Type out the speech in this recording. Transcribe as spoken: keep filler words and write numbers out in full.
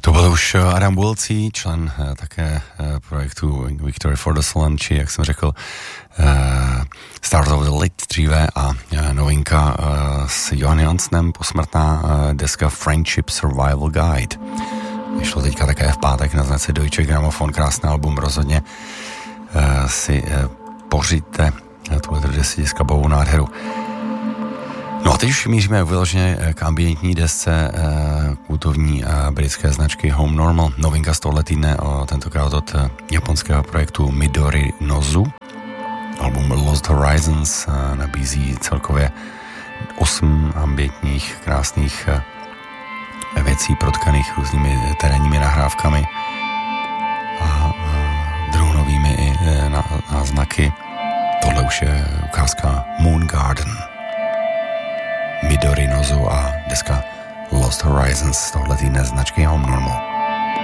To byl už Adam Wiltsey, člen také projektu Victory for the Salon, či jak jsem řekl, Start of the Lit dříve a novinka s Johan Janssenem, posmrtná deska Friendship Survival Guide. Vyšlo teďka také v pátek na značce Deutsche Grammophon, krásný album, rozhodně si pořiďte tuhle desetiskabovou nádheru. No a teď už míříme vyloženě k ambientní desce kultovní britské značky Home Normal. Novinka z tohle týdne, tentokrát od japonského projektu Midori Nozu. Album Lost Horizons nabízí celkově osm ambientních, krásných věcí protkaných různými terénními nahrávkami a dronovými náznaky. Tohle už je ukázka Moon Garden. Midori Nozu a deska Lost Horizons z tohle týdne značky Home Normal.